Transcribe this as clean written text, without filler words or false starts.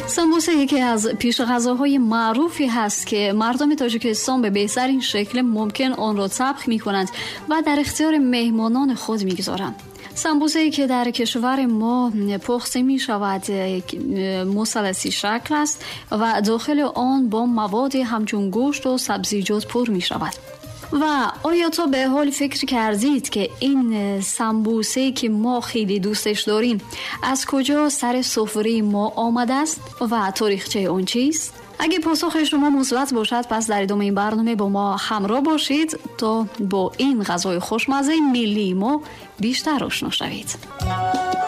سمبوسه یکی از پیش غذاهای معروفی هست که مردم تاجیکستان به بهترین شکل ممکن آن را طبخ می کنند و در اختیار مهمانان خود می گذارند. سمبوسه‌ای که در کشور ما پخته می شود مثلثی شکل است و داخل آن با مواد همچون گوشت و سبزیجات پر می شود. و آیا تا به حال فکر کردید که این سمبوسه‌ای که ما خیلی دوستش داریم از کجا سر سفره ما آمده است و تاریخچه اون چیست؟ اگه پاسخ شما مثبت باشد پس در ادامه این برنامه با ما همراه باشید تا با این غذای خوشمزه ملی ما بیشتر آشنا شوید.